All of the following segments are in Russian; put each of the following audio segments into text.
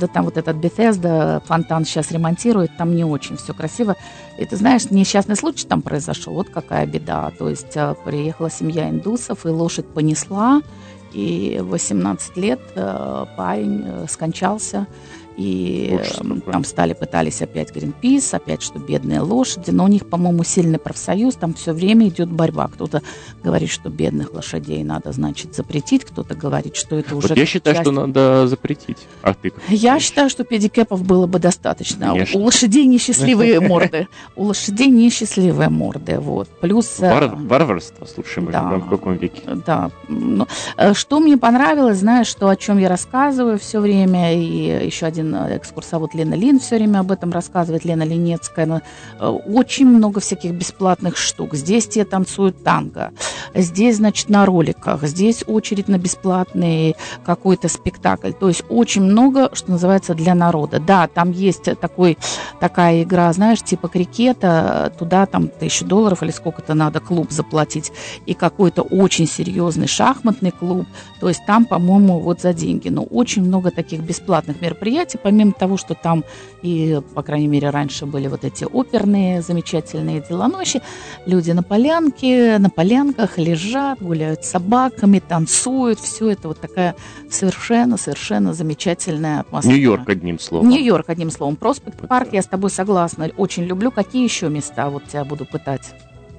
правда, там вот этот Bethesda фонтан сейчас ремонтируют, там не очень все красиво. И ты знаешь, несчастный случай там произошел, вот какая беда. То есть приехала семья индусов, и лошадь понесла, и в 18 лет парень скончался. И там пытались опять Greenpeace, опять, что бедные лошади, но у них, по-моему, сильный профсоюз, там все время идет борьба. Кто-то говорит, что бедных лошадей надо, значит, запретить, кто-то говорит, что это уже... Вот я считаю, что надо запретить. А ты как Я считаю, что педикэпов было бы достаточно. Конечно. У лошадей несчастливые морды. У лошадей несчастливые морды, вот. Плюс... Варварство, слушай, мы живем в каком веке? Да. Что мне понравилось, знаешь, что о чем я рассказываю все время, и еще один экскурсовод Лена Лин все время об этом рассказывает, Лена Линецкая. Очень много всяких бесплатных штук. Здесь те танцуют танго, здесь, значит, на роликах, здесь очередь на бесплатный какой-то спектакль. То есть очень много, что называется, для народа. Да, там есть такая игра, знаешь, типа крикета, туда там $1000 или сколько-то надо клуб заплатить, и какой-то очень серьезный шахматный клуб. То есть там, по-моему, вот за деньги. Но очень много таких бесплатных мероприятий, помимо того, что там и, по крайней мере, раньше были вот эти оперные замечательные дела ночи, люди на полянках лежат, гуляют с собаками, танцуют, все это вот такая совершенно замечательная атмосфера. Нью-Йорк, одним словом. Нью-Йорк, одним словом. Проспект-парк, я с тобой согласна, очень люблю. Какие еще места вот тебя буду пытать?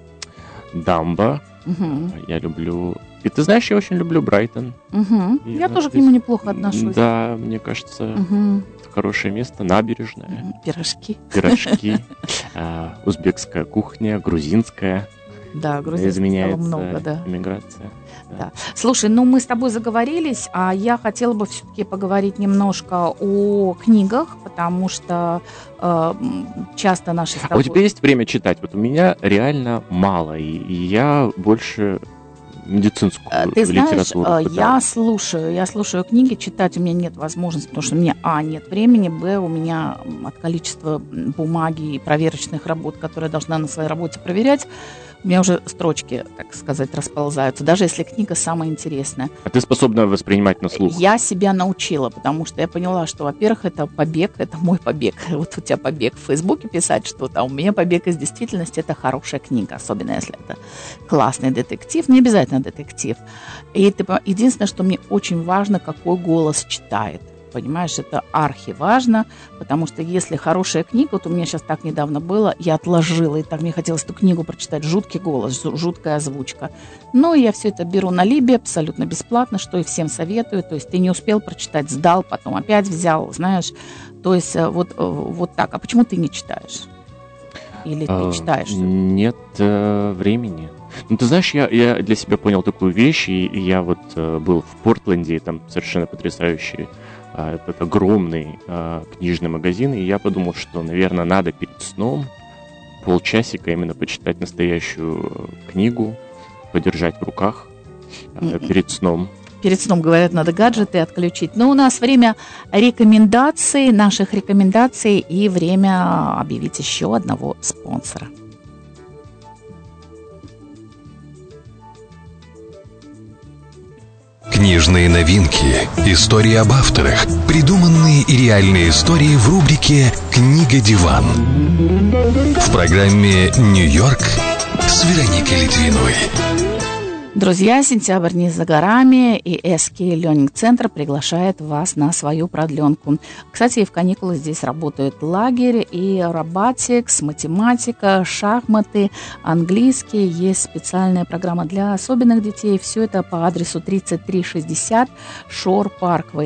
Дамба. Я люблю... И ты знаешь, я очень люблю Брайтон. Я тоже к нему неплохо отношусь. Да, мне кажется, это хорошее место, набережная. Пирожки. Узбекская кухня, грузинская. Да, грузинского много, да. Иммиграция. Да. Слушай, мы с тобой заговорились, а я хотела бы все-таки поговорить немножко о книгах, потому что часто наши с тобой... А у тебя есть время читать? Вот у меня реально мало, и я больше медицинскую литературу. Ты знаешь, я слушаю книги, читать у меня нет возможности, потому что у меня, нет времени, у меня от количества бумаги и проверочных работ, которые я должна на своей работе проверять, у меня уже строчки, так сказать, расползаются, даже если книга самая интересная. А ты способна воспринимать на слух? Я себя научила, потому что я поняла, что, во-первых, это побег, это мой побег. Вот у тебя побег в Фейсбуке писать что-то, а у меня побег из действительности, это хорошая книга, особенно если это классный детектив, не обязательно детектив. И единственное, что мне очень важно, какой голос читает. Понимаешь, это архиважно, потому что если хорошая книга, вот у меня сейчас так недавно было, я отложила, и так мне хотелось эту книгу прочитать, жуткий голос, жуткая озвучка. Но я все это беру на Либе абсолютно бесплатно, что и всем советую, то есть ты не успел прочитать, сдал, потом опять взял, знаешь, то есть вот так. А почему ты не читаешь? Или ты читаешь? Нет времени. Ну, ты знаешь, я для себя понял такую вещь, и я вот был в Портленде, и там совершенно потрясающий этот огромный книжный магазин, и я подумал, что, наверное, надо перед сном полчасика именно почитать настоящую книгу, подержать в руках перед сном. Перед сном, говорят, надо гаджеты отключить. Но у нас время рекомендаций, наших рекомендаций, и время объявить еще одного спонсора. Книжные новинки, истории об авторах, придуманные и реальные истории в рубрике «Книга Диван». В программе «Нью-Йорк» с Вероникой Литвиновой. Друзья, сентябрь не за горами, и SK Learning Center приглашает вас на свою продленку. Кстати, и в каникулы здесь работает лагерь, и робатикс, математика, шахматы, английский. Есть специальная программа для особенных детей. Все это по адресу 3360 Шор Парквей,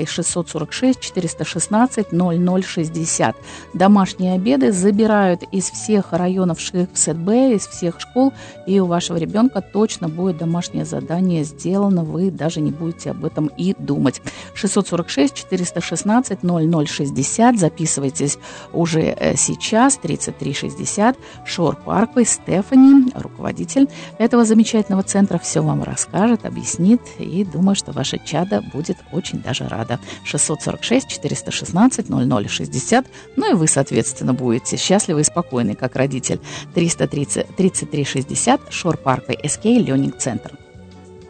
646-416-0060. Домашние обеды забирают из всех районов ШИФСЭТБ, из всех школ, и у вашего ребенка точно будет домашнее задание сделано, вы даже не будете об этом и думать. 646-416-0060, записывайтесь уже сейчас, 3360, Шор Парквей. Стефани, руководитель этого замечательного центра, все вам расскажет, объяснит, и думаю, что ваша чадо будет очень даже рада. 646-416-0060, ну и вы, соответственно, будете счастливы и спокойны, как родитель. 3360, Шор Парквей, SK Learning Center.